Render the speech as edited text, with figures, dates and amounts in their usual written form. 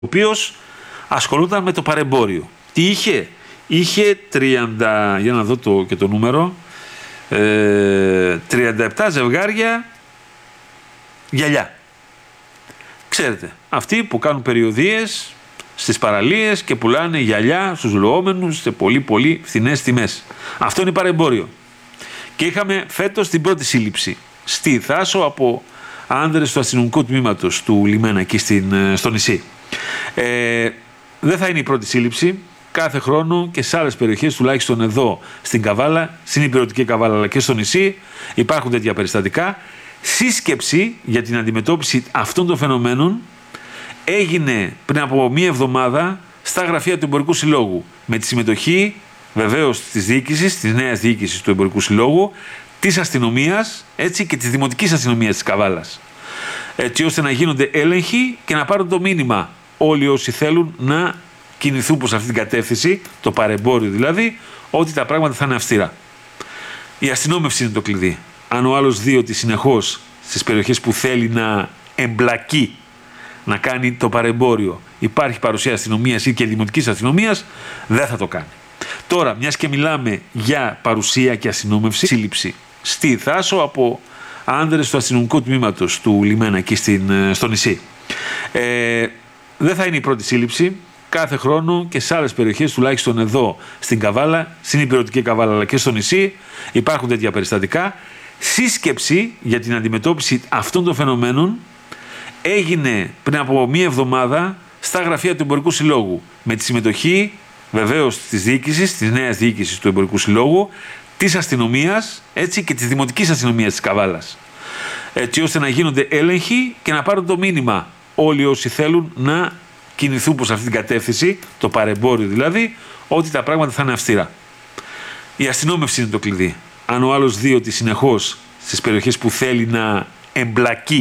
ο οποίος ασχολούταν με το παρεμπόριο. Τι είχε? Είχε 30, για να δω και το νούμερο, 37 ζευγάρια γυαλιά. Ξέρετε, αυτοί που κάνουν περιοδίες στις παραλίες και πουλάνε γυαλιά στους λοόμενους σε πολύ φθηνές τιμές. Αυτό είναι παρεμπόριο. Και είχαμε φέτος την πρώτη σύλληψη στη Θάσο από άνδρες του αστυνομικού τμήματος του Λιμένα εκεί στο νησί. Δεν θα είναι η πρώτη σύλληψη. Κάθε χρόνο και σε άλλες περιοχές, τουλάχιστον εδώ στην Καβάλα, στην Ηπειρωτική Καβάλα αλλά και στο νησί, υπάρχουν τέτοια περιστατικά. Σύσκεψη για την αντιμετώπιση αυτών των φαινομένων έγινε πριν από μία εβδομάδα στα γραφεία του Εμπορικού Συλλόγου, με τη συμμετοχή βεβαίως της διοίκησης, της νέας διοίκησης του Εμπορικού Συλλόγου, της αστυνομίας, έτσι, και της Δημοτικής Αστυνομίας της Καβάλας, έτσι ώστε να γίνονται έλεγχοι και να πάρουν το μήνυμα όλοι όσοι θέλουν να κινηθούν προς αυτή την κατεύθυνση, το παρεμπόριο δηλαδή, ότι τα πράγματα θα είναι αυστηρά. Η αστυνόμευση είναι το κλειδί. Αν ο άλλος δει ότι συνεχώς στις περιοχές που θέλει να εμπλακεί, να κάνει το παρεμπόριο, υπάρχει παρουσία αστυνομίας ή και δημοτικής αστυνομίας, δεν θα το κάνει. Τώρα, μιας και μιλάμε για παρουσία και αστυνόμευση, σύλληψη στη Θάσο από άνδρες του αστυνομικού τμήματος του Λιμένα εκεί στο νησί. Δεν θα είναι η πρώτη σύλληψη. Κάθε χρόνο και σε άλλες περιοχές, τουλάχιστον εδώ στην Καβάλα, στην Ηπειρωτική Καβάλα αλλά και στο νησί, υπάρχουν τέτοια περιστατικά. Σύσκεψη για την αντιμετώπιση αυτών των φαινομένων έγινε πριν από μία εβδομάδα στα γραφεία του Εμπορικού Συλλόγου, με τη συμμετοχή βεβαίως της διοίκησης, της νέας διοίκησης του Εμπορικού Συλλόγου, της αστυνομίας, έτσι, και της Δημοτικής Αστυνομίας της Καβάλας, έτσι ώστε να γίνονται έλεγχοι και να πάρουν το μήνυμα όλοι όσοι θέλουν να κινηθούν προς αυτή την κατεύθυνση, το παρεμπόριο δηλαδή, ότι τα πράγματα θα είναι αυστηρά. Η αστυνόμευση είναι το κλειδί. Αν ο άλλος δει ότι συνεχώς στις περιοχές που θέλει να εμπλακεί